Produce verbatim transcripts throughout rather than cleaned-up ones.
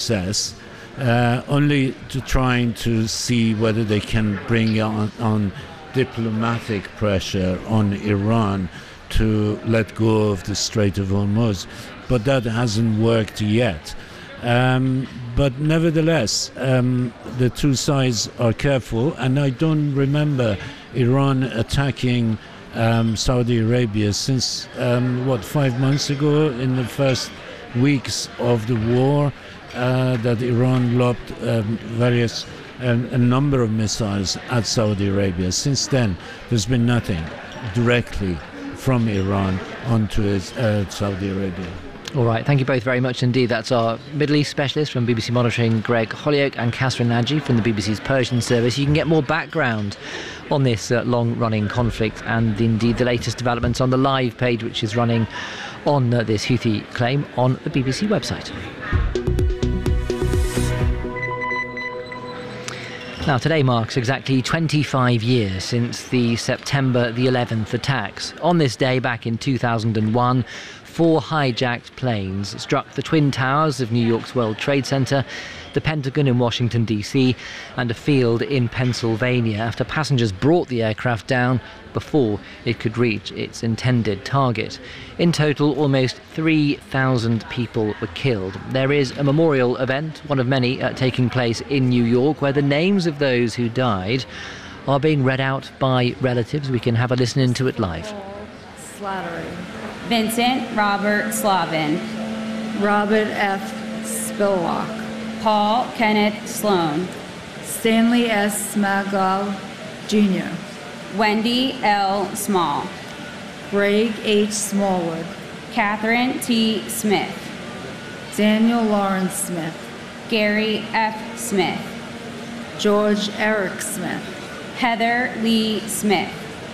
success, uh, only to trying to see whether they can bring on, on diplomatic pressure on Iran to let go of the Strait of Hormuz. But that hasn't worked yet. Um, but nevertheless, um, the two sides are careful, and I don't remember Iran attacking um, Saudi Arabia since, um, what, five months ago, in the first weeks of the war, uh, that Iran lobbed um, various, um, a number of missiles at Saudi Arabia. Since then, there's been nothing directly from Iran onto uh, Saudi Arabia. All right, thank you both very much indeed. That's our Middle East specialist from B B C Monitoring, Greg Holyoake, and Catherine Nagy from the B B C's Persian service. You can get more background on this uh, long-running conflict and indeed the latest developments on the live page, which is running on uh, this Houthi claim on the B B C website. Now, today marks exactly twenty-five years since the September the eleventh attacks. On this day, back in two thousand one, four hijacked planes struck the Twin Towers of New York's World Trade Center, the Pentagon in Washington, D C, and a field in Pennsylvania after passengers brought the aircraft down before it could reach its intended target. In total, almost three thousand people were killed. There is a memorial event, one of many, uh, taking place in New York, where the names of those who died are being read out by relatives. We can have a listen into it live. Slattery. Vincent Robert Slavin. Robert F. Spillock. Paul Kenneth Sloan. Stanley S. Smagal, Junior Wendy L. Small. Greg H. Smallwood. Catherine T. Smith. Daniel Lawrence Smith. Gary F. Smith. George Eric Smith. Heather Lee Smith.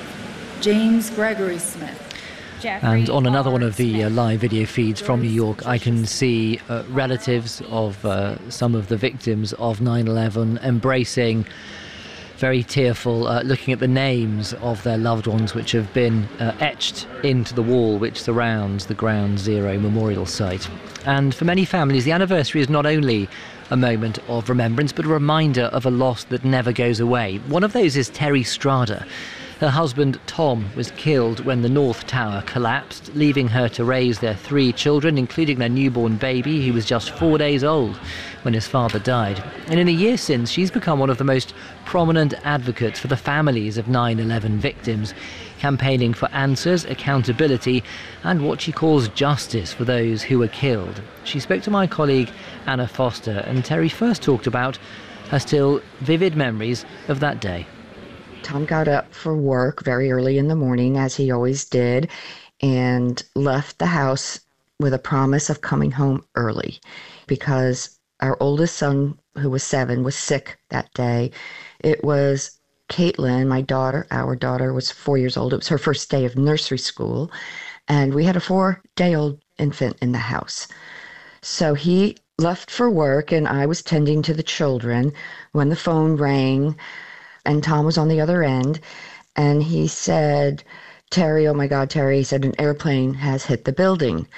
James Gregory Smith. And on another one of the uh, live video feeds from New York, I can see uh, relatives of uh, some of the victims of nine eleven embracing, very tearful, uh, looking at the names of their loved ones which have been uh, etched into the wall which surrounds the Ground Zero memorial site. And for many families, the anniversary is not only a moment of remembrance, but a reminder of a loss that never goes away. One of those is Terry Strada. Her husband, Tom, was killed when the North Tower collapsed, leaving her to raise their three children, including their newborn baby, who was just four days old when his father died. And in the years since, she's become one of the most prominent advocates for the families of nine eleven victims, campaigning for answers, accountability, and what she calls justice for those who were killed. She spoke to my colleague, Anna Foster, and Terry first talked about her still vivid memories of that day. Tom got up for work very early in the morning, as he always did, and left the house with a promise of coming home early because our oldest son, who was seven, was sick that day. It was Caitlin, my daughter, our daughter, was four years old. It was her first day of nursery school, and we had a four-day-old infant in the house. So he left for work, and I was tending to the children when the phone rang. And Tom was on the other end, and he said, Terry, oh my God, Terry, he said, an airplane has hit the building.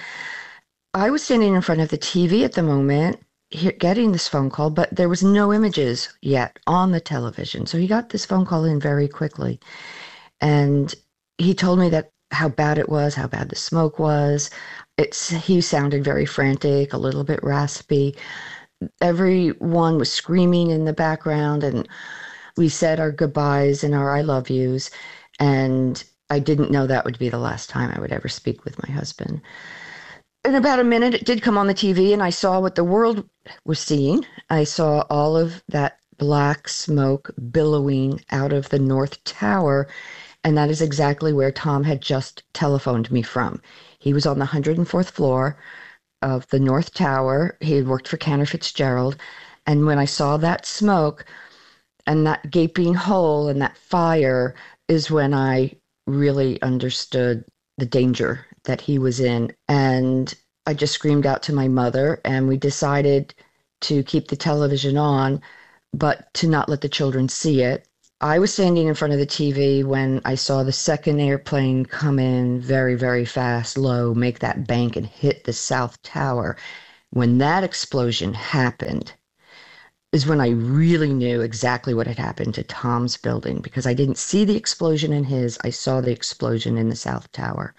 I was standing in front of the T V at the moment, getting this phone call, but there was no images yet on the television. So he got this phone call in very quickly. And he told me that how bad it was, how bad the smoke was. It's, he sounded very frantic, a little bit raspy. Everyone was screaming in the background, and we said our goodbyes and our I love yous, and I didn't know that would be the last time I would ever speak with my husband. In about a minute, it did come on the T V, and I saw what the world was seeing. I saw all of that black smoke billowing out of the North Tower, and that is exactly where Tom had just telephoned me from. He was on the one hundred fourth floor of the North Tower. He had worked for Cantor Fitzgerald, and when I saw that smoke and that gaping hole and that fire is when I really understood the danger that he was in. And I just screamed out to my mother, and we decided to keep the television on, but to not let the children see it. I was standing in front of the T V when I saw the second airplane come in very, very fast, low, make that bank and hit the South Tower. When that explosion happened is when I really knew exactly what had happened to Tom's building, because I didn't see the explosion in his. I saw the explosion in the South Tower.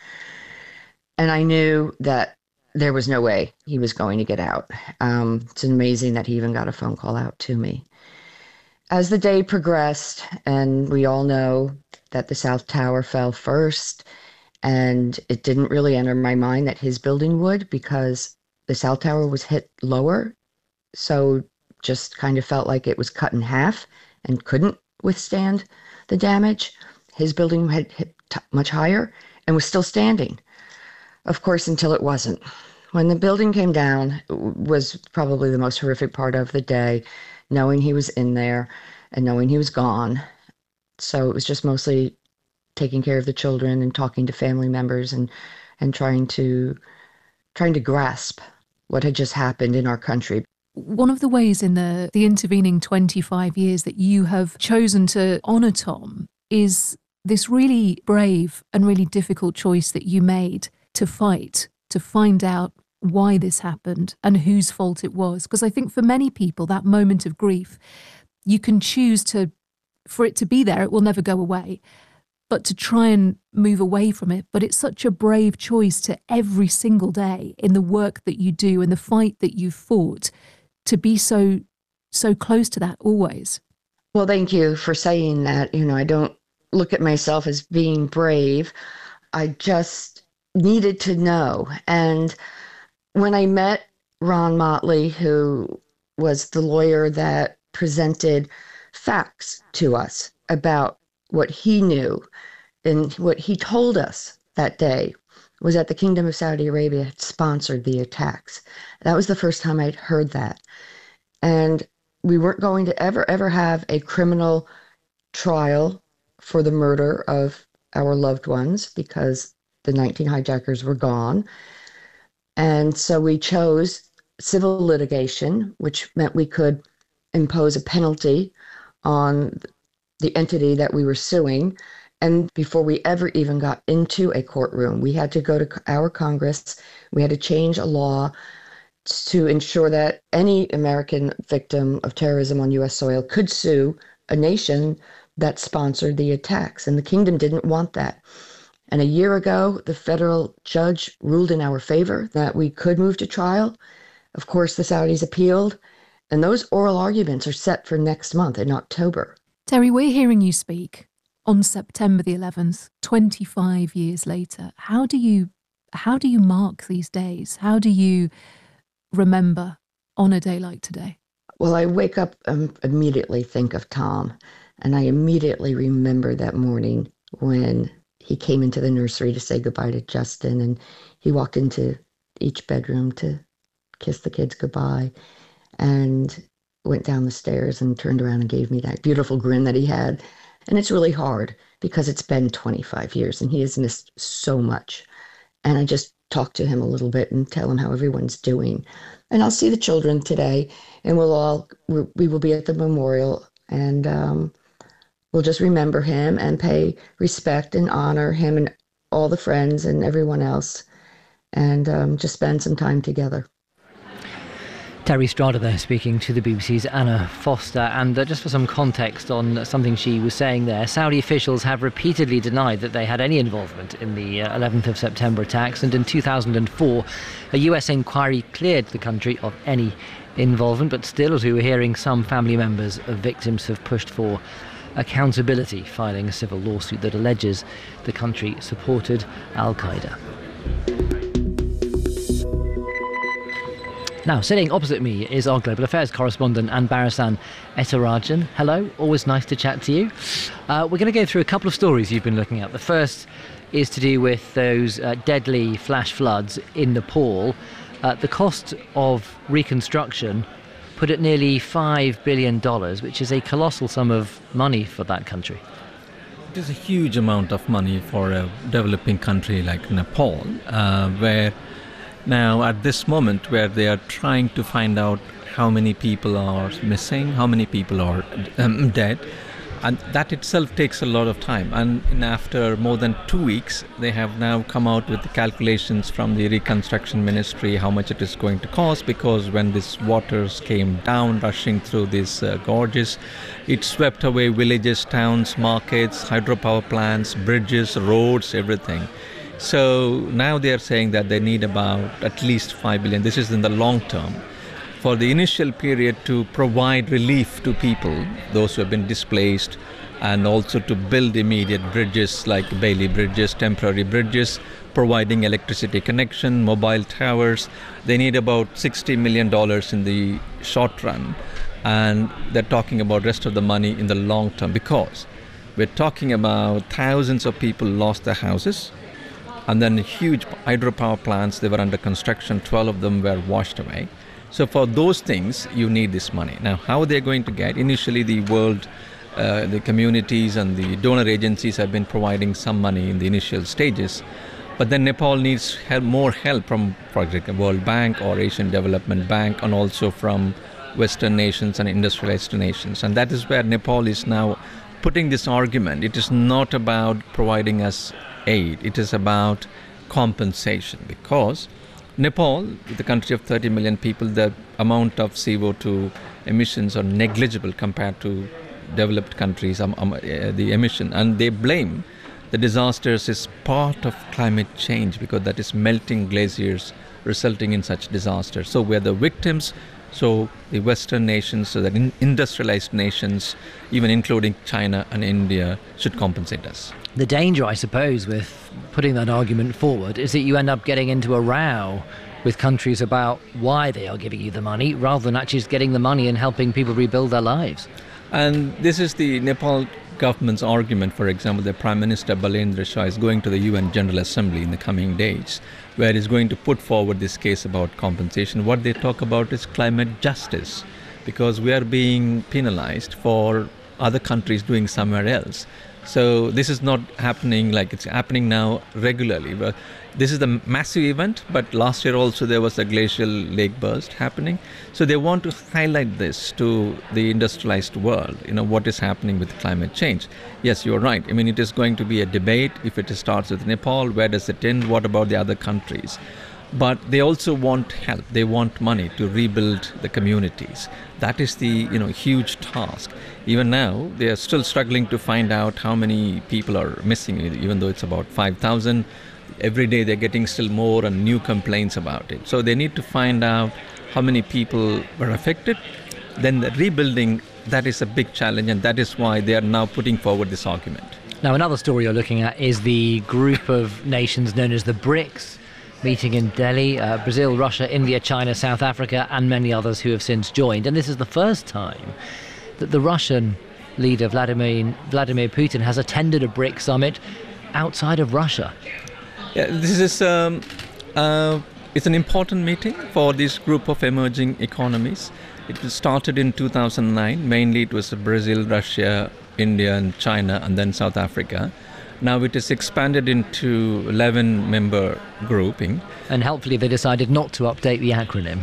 And I knew that there was no way he was going to get out. Um, it's amazing that he even got a phone call out to me. As the day progressed, and we all know that the South Tower fell first, and it didn't really enter my mind that his building would, because the South Tower was hit lower, so just kind of felt like it was cut in half and couldn't withstand the damage. His building had hit t- much higher and was still standing, of course, until it wasn't. When the building came down, it was probably the most horrific part of the day, knowing he was in there and knowing he was gone. So it was just mostly taking care of the children and talking to family members and, and trying to trying to grasp what had just happened in our country. One of the ways in the, the intervening twenty-five years that you have chosen to honour Tom is this really brave and really difficult choice that you made to fight, to find out why this happened and whose fault it was. Because I think for many people, that moment of grief, you can choose to, for it to be there, it will never go away, but to try and move away from it. But it's such a brave choice to every single day in the work that you do and the fight that you fought to be so, so close to that always. Well, thank you for saying that. You know, I don't look at myself as being brave. I just needed to know. And when I met Ron Motley, who was the lawyer that presented facts to us about what he knew and what he told us that day, was that the Kingdom of Saudi Arabia had sponsored the attacks. That was the first time I'd heard that. And we weren't going to ever, ever have a criminal trial for the murder of our loved ones because the nineteen hijackers were gone. And so we chose civil litigation, which meant we could impose a penalty on the entity that we were suing. And before we ever even got into a courtroom, we had to go to our Congress. We had to change a law to ensure that any American victim of terrorism on U S soil could sue a nation that sponsored the attacks. And the kingdom didn't want that. And a year ago, the federal judge ruled in our favor that we could move to trial. Of course, the Saudis appealed, and those oral arguments are set for next month in October. Terry, we're hearing you speak on September the eleventh, twenty-five years later. How do you how do you mark these days? How do you remember on a day like today? Well, I wake up and immediately think of Tom, and I immediately remember that morning when he came into the nursery to say goodbye to Justin, and he walked into each bedroom to kiss the kids goodbye and went down the stairs and turned around and gave me that beautiful grin that he had. And it's really hard because it's been twenty-five years and he has missed so much. And I just talk to him a little bit and tell him how everyone's doing. And I'll see the children today, and we'll all, we will be at the memorial, and um, we'll just remember him and pay respect and honor him and all the friends and everyone else, and um, just spend some time together. Terry Strada there speaking to the B B C's Anna Foster. And uh, just for some context on something she was saying there, Saudi officials have repeatedly denied that they had any involvement in the uh, eleventh of September attacks, and in two thousand four a U S inquiry cleared the country of any involvement. But still, as we were hearing, some family members of victims have pushed for accountability, filing a civil lawsuit that alleges the country supported Al-Qaeda. Now, sitting opposite me is our global affairs correspondent, Anbarasan Ethirajan. Hello, always nice to chat to you. Uh, we're going to go through a couple of stories you've been looking at. The first is to do with those uh, deadly flash floods in Nepal. Uh, the cost of reconstruction put at nearly five billion dollars, which is a colossal sum of money for that country. It is a huge amount of money for a developing country like Nepal, uh, where now at this moment where they are trying to find out how many people are missing, how many people are um, dead. And that itself takes a lot of time. And in after more than two weeks, they have now come out with the calculations from the reconstruction ministry, how much it is going to cost, because when these waters came down, rushing through these uh, gorges, it swept away villages, towns, markets, hydropower plants, bridges, roads, everything. So now they are saying that they need about at least five billion. This is in the long term. For the initial period to provide relief to people, those who have been displaced, and also to build immediate bridges like Bailey bridges, temporary bridges, providing electricity connection, mobile towers. They need about sixty million dollars in the short run, and they're talking about rest of the money in the long term, because we're talking about thousands of people lost their houses, and then huge hydropower plants, they were under construction, twelve of them were washed away. So for those things, you need this money. Now, how they're going to get? Initially, the world, uh, the communities and the donor agencies have been providing some money in the initial stages. But then Nepal needs help, more help from, for example, World Bank or Asian Development Bank, and also from Western nations and industrialized nations. And that is where Nepal is now putting this argument. It is not about providing us aid. It is about compensation, because Nepal, the country of thirty million people, the amount of C O two emissions are negligible compared to developed countries, um, um, uh, the emission. And they blame the disasters as part of climate change, because that is melting glaciers resulting in such disasters. So we're the victims. So the Western nations, so that in industrialized nations, even including China and India, should compensate us. The danger, I suppose, with putting that argument forward is that you end up getting into a row with countries about why they are giving you the money, rather than actually just getting the money and helping people rebuild their lives. And this is the Nepal government's argument. For example, the Prime Minister Balendra Shah is going to the U N General Assembly in the coming days, where he's going to put forward this case about compensation. What they talk about is climate justice, because we are being penalized for other countries doing somewhere else. So this is not happening like it's happening now regularly. But this is the massive event, but last year also there was a glacial lake burst happening. So they want to highlight this to the industrialized world, you know, what is happening with climate change. Yes, you're right. I mean, it is going to be a debate. If it starts with Nepal, where does it end? What about the other countries? But they also want help. They want money to rebuild the communities. That is the, you know, huge task. Even now, they are still struggling to find out how many people are missing, even though it's about five thousand. Every day they're getting still more and new complaints about it. So they need to find out how many people were affected. Then the rebuilding, that is a big challenge, and that is why they are now putting forward this argument. Now, another story you're looking at is the group of nations known as the BRICS, meeting in Delhi, uh, Brazil, Russia, India, China, South Africa, and many others who have since joined. And this is the first time that the Russian leader, Vladimir, Vladimir Putin, has attended a BRICS summit outside of Russia. Yeah, this is um, uh, it's an important meeting for this group of emerging economies. It was started in two thousand nine. Mainly it was Brazil, Russia, India, and China, and then South Africa. Now it is expanded into eleven member grouping. And helpfully they decided not to update the acronym.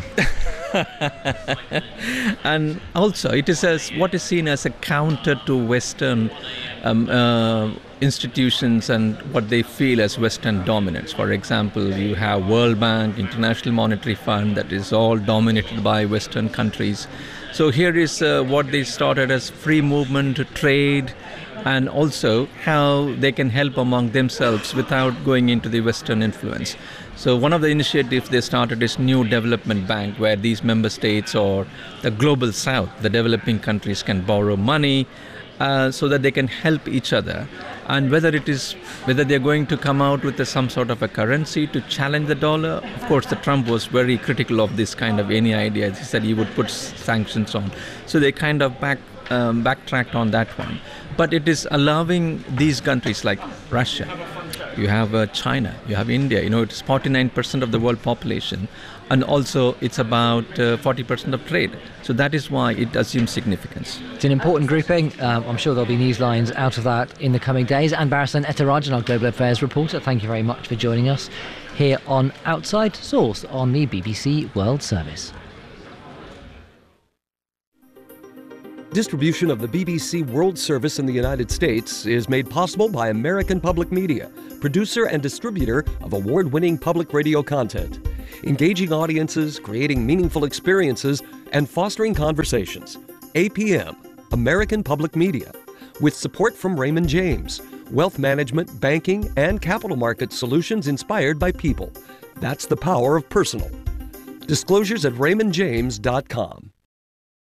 And also it is as what is seen as a counter to Western um, uh, institutions and what they feel as Western dominance. For example, you have World Bank, International Monetary Fund, that is all dominated by Western countries. So here is uh, what they started as free movement, trade, and also how they can help among themselves without going into the Western influence. So one of the initiatives they started is New Development Bank, where these member states or the global south, the developing countries, can borrow money uh, so that they can help each other. And whether it is whether they're going to come out with a, some sort of a currency to challenge the dollar. Of course, the Trump was very critical of this kind of any idea. He said he would put sanctions on. So they kind of back um, backtracked on that one. But it is allowing these countries like Russia, you have uh, China, you have India, you know, it's forty-nine percent of the world population, and also it's about uh, forty percent of trade. So that is why it assumes significance. It's an important grouping. Um, I'm sure there'll be news lines out of that in the coming days. And Barasan Ethirajan, our Global Affairs reporter, thank you very much for joining us here on Outside Source on the B B C World Service. Distribution of the B B C World Service in the United States is made possible by American Public Media, producer and distributor of award-winning public radio content. Engaging audiences, creating meaningful experiences, and fostering conversations. A P M, American Public Media, with support from Raymond James, wealth management, banking, and capital market solutions inspired by people. That's the power of personal. Disclosures at raymond james dot com.